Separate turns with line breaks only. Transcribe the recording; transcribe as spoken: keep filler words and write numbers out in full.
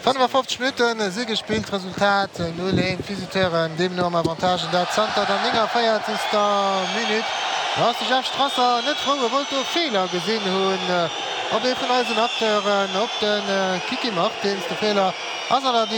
fünfundfünfzig Minuten si gespielt Resultat null eins Visiteuren dem nur am Avantage der Zter der Linger feiert ist der Minute. Was die Strasser net froh gewollt Fehler gesinn hunn op e vun Eisen Akteuren op den Kiki macht den der Fehler as